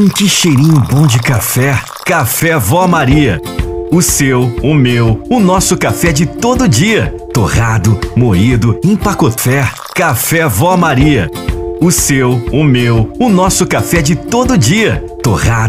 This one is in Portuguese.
Que cheirinho bom de café. Café Vó Maria. O seu, o meu, o nosso café de todo dia. Torrado, moído, empacotado. Café Vó Maria. O seu, o meu, o nosso café de todo dia. Torrado.